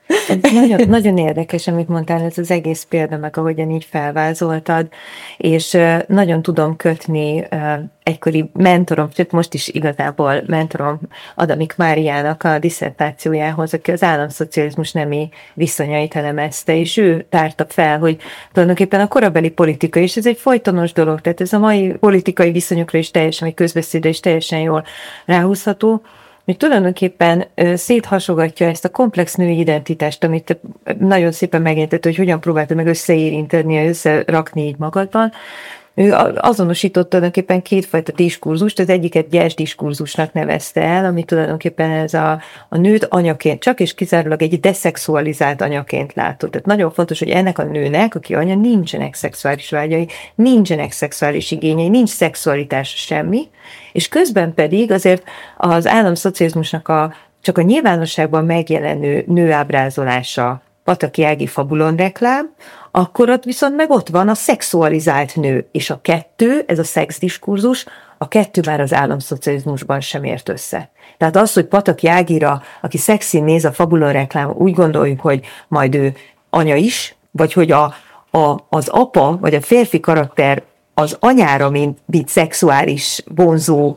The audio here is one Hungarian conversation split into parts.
Ez nagyon, nagyon érdekes, amit mondtál, ez az egész példa, meg ahogyan így felvázoltad, és nagyon tudom kötni egykori mentorom, sőt most is igazából mentorom Adamik Máriának a disszertációjához, aki az államszocializmus nemi viszonyait elemezte, és ő tárta fel, hogy tulajdonképpen a korabeli politika, és ez egy folytonos dolog, tehát ez a mai politikai viszonyokra is teljesen, vagy közbeszédre is teljesen jól ráhúzható, hogy tulajdonképpen széthasogatja ezt a komplex női identitást, amit nagyon szépen megértett, hogy hogyan próbálta meg összeérinteni, összerakni így magadban. Ő azonosított tulajdonképpen kétfajta diskurzust, az egyiket gyers diskurzusnak nevezte el, ami tulajdonképpen ez a nőt anyaként, csak és kizárólag egy deszexualizált anyaként látott. Tehát nagyon fontos, hogy ennek a nőnek, aki anya, nincsenek szexuális vágyai, nincsenek szexuális igényei, nincs szexualitás semmi, és közben pedig azért az államszocializmusnak csak a nyilvánosságban megjelenő nőábrázolása, Pataki Ági fabulon reklám, akkor ott viszont meg ott van a szexualizált nő, és a kettő, ez a szexdiskurzus, a kettő már az államszocializmusban sem ért össze. Tehát az, hogy Pataki Ágira, aki szexin néz a fabulon reklám, úgy gondoljuk, hogy majd ő anya is, vagy hogy az apa, vagy a férfi karakter az anyára, mint szexuális vonzó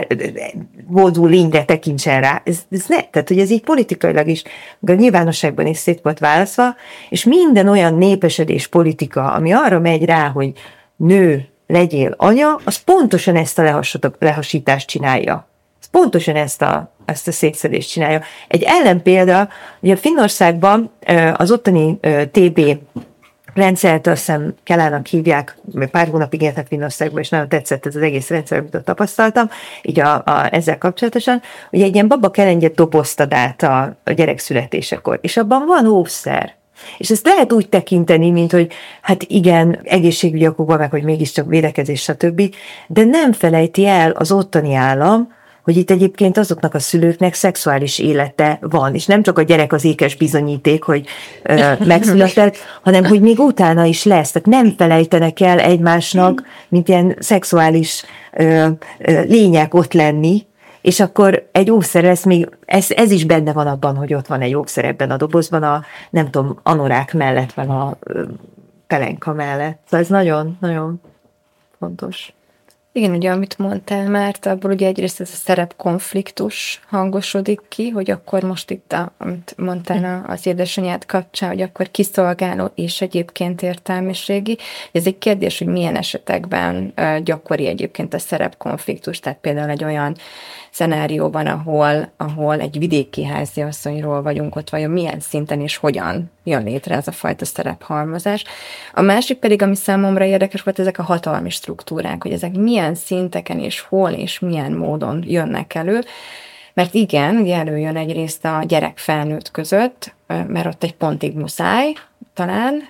lényre tekintsen rá. Ez ne, tehát hogy ez így politikailag is, a nyilvánosságban is szét volt válaszva, és minden olyan népesedés politika, ami arra megy rá, hogy nő, legyél anya, az pontosan ezt a lehasítást csinálja. Ez pontosan ezt a szétszedést csinálja. Egy ellenpélda, ugye Finnországban az ottani TB rendszert, azt hiszem Kelának hívják, pár hónapig éltek Finnországban, és nagyon tetszett ez az egész rendszer, amit ott tapasztaltam, így ezzel kapcsolatosan, hogy egy ilyen babakelengyet doboztad át a gyerek születésekor, és abban van óvszer. És ezt lehet úgy tekinteni, mint hogy hát igen, egészségügyi okokban, meg hogy mégiscsak védekezés, stb., de nem felejti el az ottani állam, hogy itt egyébként azoknak a szülőknek szexuális élete van, és nem csak a gyerek az ékes bizonyíték, hogy megszületett, hanem hogy még utána is lesz. Tehát nem felejtenek el egymásnak, mint ilyen szexuális lények ott lenni, és akkor egy óvszer lesz még, ez is benne van abban, hogy ott van egy óvszer ebben a dobozban, nem tudom, anorák mellett, meg a pelenka mellett. Szóval ez nagyon, nagyon fontos. Igen, ugye, amit mondtál már, abból ugye egyrészt ez a szerepkonfliktus hangosodik ki, hogy akkor most itt, amit mondtál az édesanyád kapcsán, hogy akkor kiszolgáló és egyébként értelmiségi. Ez egy kérdés, hogy milyen esetekben gyakori egyébként a szerepkonfliktus, tehát például egy olyan szenárióban, ahol egy vidéki háziasszonyról vagyunk, ott vajon milyen szinten és hogyan jön létre ez a fajta szerephalmozás. A másik pedig, ami számomra érdekes volt, ezek a hatalmi struktúrák, hogy ezek milyen szinteken és hol és milyen módon jönnek elő, mert igen, ugye előjön egyrészt a gyerek-felnőtt között, mert ott egy pontig muszáj, talán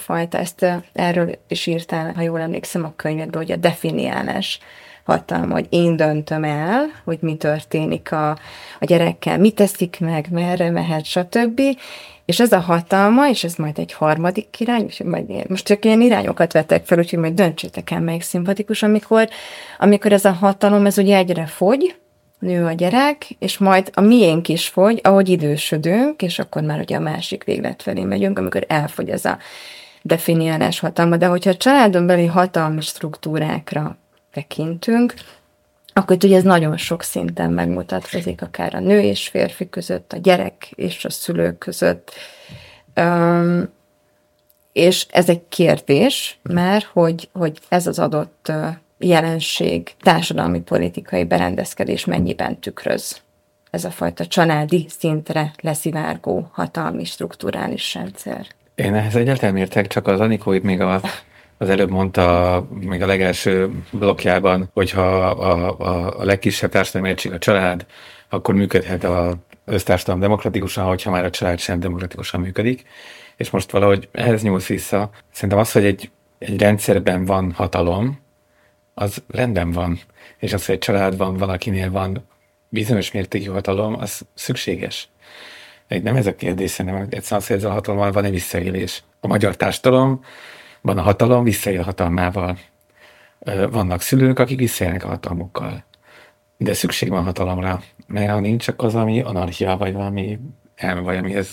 erről is írtál, ha jól emlékszem a könyvedben, hogy a definiálás hatalma, hogy én döntöm el, hogy mi történik a gyerekkel, mit teszik meg, merre mehet, stb. És ez a hatalma, és ez majd egy harmadik irány, most csak ilyen irányokat vettek fel, úgyhogy majd döntsétek el, melyik szimpatikus, amikor ez a hatalom, ez ugye egyre fogy, nő a gyerek, és majd a miénk is fogy, ahogy idősödünk, és akkor már ugye a másik véglet felé megyünk, amikor elfogy ez a definiálás hatalma. De hogyha a családon belüli hatalmi struktúrákra tekintünk, akkor ugye ez nagyon sok szinten megmutatkozik, akár a nő és férfi között, a gyerek és a szülők között. És ez egy kérdés, mert hogy ez az adott jelenség, társadalmi politikai berendezkedés mennyiben tükröz ez a fajta családi szintre leszivárgó hatalmi strukturális rendszer. Én ehhez egyáltalán értek, csak az Anikó itt még az előbb mondta, még a legelső blokkjában, hogyha a legkisebb társadalmi egység a család, akkor működhet az össztársadalom demokratikusan, hogyha már a család sem demokratikusan működik. És most valahogy ehhez nyúlsz vissza. Szerintem az, hogy egy rendszerben van hatalom, az rendben van. És az, hogy egy családban valakinél van bizonyos mértékű hatalom, az szükséges. Nem ez a kérdés, szerintem egyszerűen az, hogy ezzel a hatalommal van egy visszaélés. A magyar társadalomban a hatalom visszaél hatalmával. Vannak szülők, akik visszaélnek a hatalmukkal. De szükség van hatalomra, mert ha nincs, csak az, ami anarchia, vagy valami elme, vagy amihez